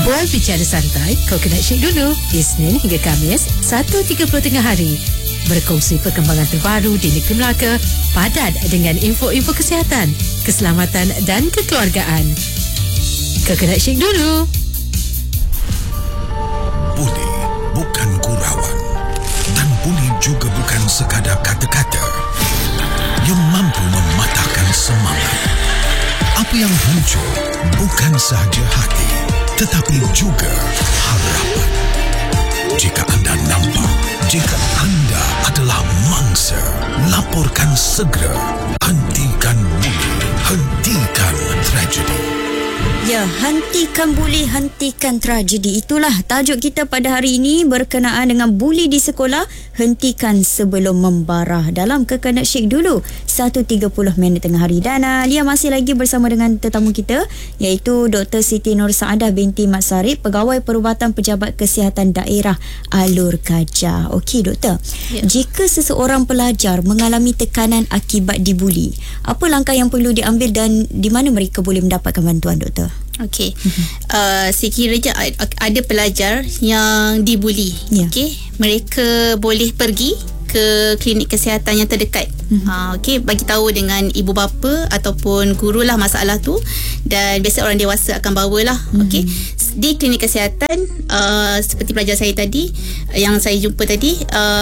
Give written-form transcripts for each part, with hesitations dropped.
Bual bicara santai, kau kena syek dulu. Isnin hingga Khamis, 1.30 tengah hari. Berkongsi perkembangan terbaru di Negeri Melaka, padat dengan info-info kesihatan, keselamatan dan kekeluargaan. Kau kena syek dulu. Buli bukan gurauan, dan buli juga bukan sekadar kata-kata yang mampu mematahkan semangat. Apa yang muncul bukan sahaja hati, tetapi juga harapan. Jika anda nampak, jika anda adalah mangsa, laporkan segera. Hentikan buli, hentikan tragedi. Ya, hentikan buli, hentikan tragedi. Itulah tajuk kita pada hari ini berkenaan dengan buli di sekolah. Hentikan sebelum membarah. Dalam Kekanak Syek dulu 1.30 tengah hari. Dan Lia masih lagi bersama dengan tetamu kita, iaitu Dr. Siti Nur Saadah binti Mat Sarip, Pegawai Perubatan Pejabat Kesihatan Daerah Alur Kajah. Okey doktor, jika seseorang pelajar mengalami tekanan akibat dibuli, apa langkah yang perlu diambil dan di mana mereka boleh mendapatkan bantuan doktor? Okey, sekiranya ada pelajar yang dibuli, okey, mereka boleh pergi ke klinik kesihatan yang terdekat. Okey, bagi tahu dengan ibu bapa ataupun guru lah masalah tu, dan biasa orang dewasa akan bawalah. Okey, di klinik kesihatan, seperti pelajar saya tadi yang saya jumpa tadi,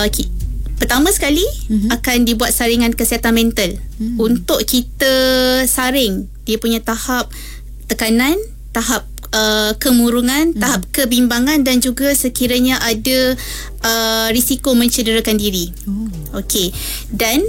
pertama sekali akan dibuat saringan kesihatan mental untuk kita saring dia punya tahap tekanan, tahap kemurungan, tahap kebimbangan dan juga sekiranya ada risiko mencederakan diri. Okey. Dan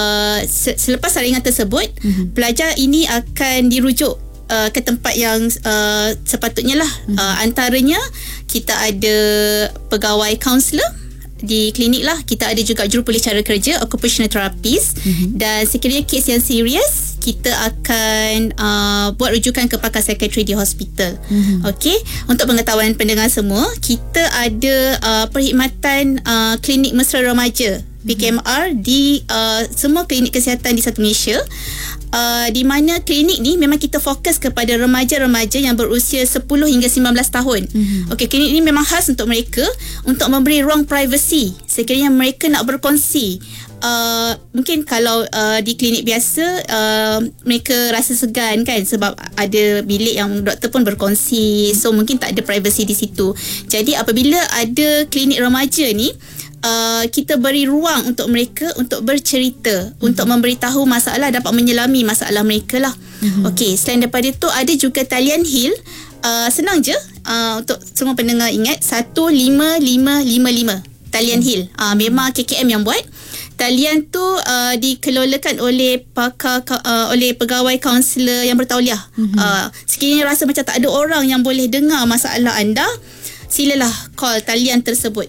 selepas saringan tersebut, pelajar ini akan dirujuk ke tempat yang sepatutnya lah. Antaranya kita ada pegawai kaunselor di klinik lah. Kita ada juga jurupulih cara kerja, occupational therapist, dan sekiranya kes yang serius, kita akan buat rujukan ke pakar psikiatri di hospital. Okey, untuk pengetahuan pendengar semua, kita ada perkhidmatan klinik mesra remaja PKMR di semua klinik kesihatan di satu Malaysia. Di mana klinik ni memang kita fokus kepada remaja-remaja yang berusia 10 hingga 19 tahun. Okey, klinik ni memang khas untuk mereka, untuk memberi ruang privacy sekiranya mereka nak berkongsi. Mungkin kalau di klinik biasa mereka rasa segan kan, sebab ada bilik yang doktor pun berkongsi, so mungkin tak ada privacy di situ. Jadi apabila ada klinik remaja ni, kita beri ruang untuk mereka untuk bercerita, untuk memberitahu masalah, dapat menyelami masalah mereka lah. Okey, selain daripada itu ada juga talian HIL. Senang je untuk semua pendengar ingat, 15555 talian HIL. Memang KKM yang buat. Talian tu dikelolakan oleh oleh pegawai kaunselor yang bertauliah. Sekiranya rasa macam tak ada orang yang boleh dengar masalah anda, silalah call talian tersebut.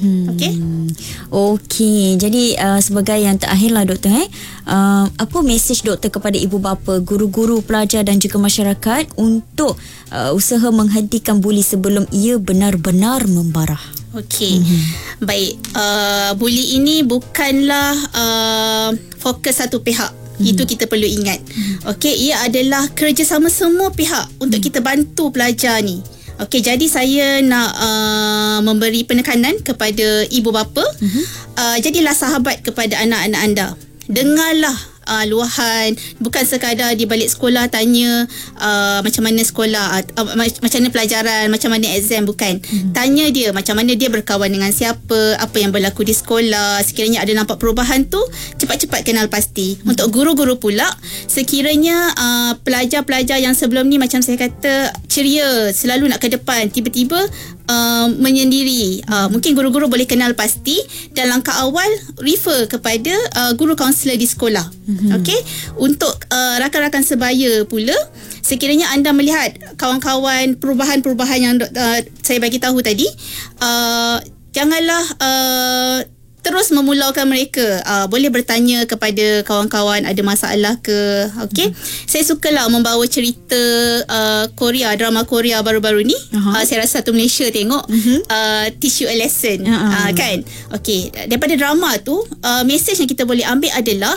Okey, jadi sebagai yang terakhirlah doktor, apa mesej doktor kepada ibu bapa, guru-guru, pelajar dan juga masyarakat untuk usaha menghentikan buli sebelum ia benar-benar membarah? Okey, baik. Buli ini bukanlah fokus satu pihak. Itu kita perlu ingat. Okey, ia adalah kerjasama semua pihak untuk kita bantu pelajar ni. Okey, jadi saya nak memberi penekanan kepada ibu bapa. Jadilah sahabat kepada anak-anak anda. Dengarlah luahan, bukan sekadar di balik sekolah tanya macam mana sekolah, macam mana pelajaran, macam mana exam, bukan. Tanya dia macam mana dia berkawan dengan siapa, apa yang berlaku di sekolah. Sekiranya ada nampak perubahan tu, cepat-cepat kenal pasti. Untuk guru-guru pula, sekiranya pelajar-pelajar yang sebelum ni macam saya kata ceria, selalu nak ke depan, tiba-tiba menyendiri, mungkin guru-guru boleh kenal pasti dan langkah awal refer kepada guru kaunselor di sekolah. Okey, untuk rakan-rakan sebaya pula, sekiranya anda melihat kawan-kawan perubahan-perubahan yang saya bagi tahu tadi, janganlah terus memulaukan mereka. Boleh bertanya kepada kawan-kawan ada masalah ke. Okey, saya sukalah membawa cerita Korea, drama Korea baru-baru ni. Saya rasa satu Malaysia tengok, teach you a lesson, kan. Okey, daripada drama tu, mesej yang kita boleh ambil adalah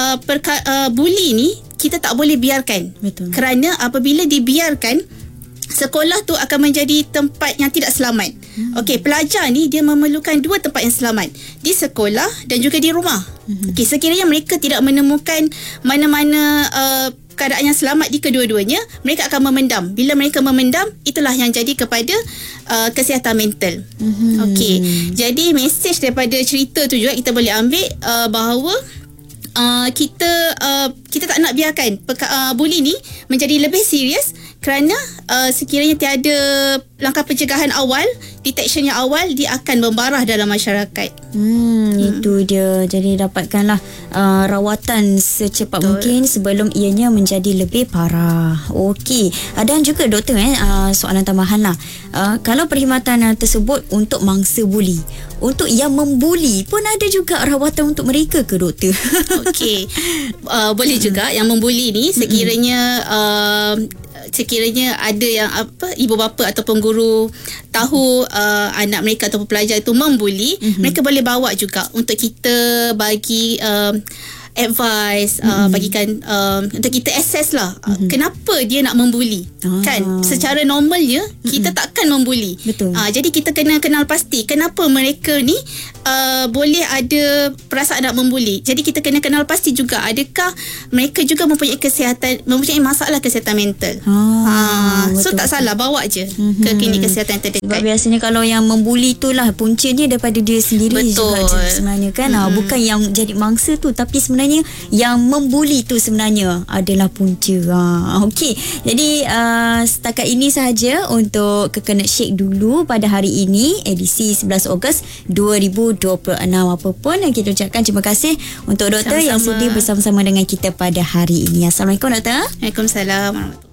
bully ni kita tak boleh biarkan. Betul. Kerana apabila dibiarkan, sekolah tu akan menjadi tempat yang tidak selamat. Okey, pelajar ni dia memerlukan dua tempat yang selamat, di sekolah dan juga di rumah. Okey, sekiranya mereka tidak menemukan mana-mana keadaan yang selamat di kedua-duanya, mereka akan memendam. Bila mereka memendam, itulah yang jadi kepada kesihatan mental. Okey, jadi mesej daripada cerita tu juga kita boleh ambil bahawa kita tak nak biarkan buli ni menjadi lebih serius, kerana sekiranya tiada langkah pencegahan awal, detection yang awal, dia akan membarah dalam masyarakat. Itu dia. Jadi dapatkanlah rawatan secepat mungkin sebelum ianya menjadi lebih parah. Okey. Dan juga doktor soalan tambahan lah. Kalau perkhidmatan tersebut untuk mangsa buli, untuk yang membuli pun ada juga rawatan untuk mereka ke doktor? Okey. Boleh juga yang membuli ni sekiranya ada yang ibu bapa ataupun guru tahu anak mereka ataupun pelajar itu membuli, mereka boleh bawa juga untuk kita bagi advice, bagikan untuk kita assess lah kenapa dia nak membuli. Kan secara normalnya kita takkan membuli. Betul. Jadi kita kena kenal pasti kenapa mereka ni boleh ada perasaan nak membuli. Jadi kita kena kenal pasti juga adakah mereka juga mempunyai masalah kesihatan mental. So tak salah bawa je ke klinik kesihatan terdekat. Sebab biasanya kalau yang membuli itulah puncanya daripada dia sendiri. Betul. Juga sebenarnya kan. Bukan yang jadi mangsa tu, tapi sebenarnya yang membuli tu sebenarnya adalah punca. Okey. Jadi setakat ini sahaja untuk Coconut Shake dulu pada hari ini, edisi 11 Ogos 2026. Apa pun kita ucapkan terima kasih untuk doktor yang sudi bersama-sama dengan kita pada hari ini. Assalamualaikum doktor. Waalaikumsalam.